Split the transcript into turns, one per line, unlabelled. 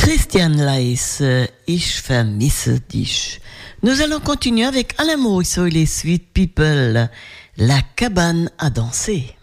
Christian Leis, ich vermisse dich. Nous allons continuer avec Alain Morisseau et les Sweet People, la cabane à danser.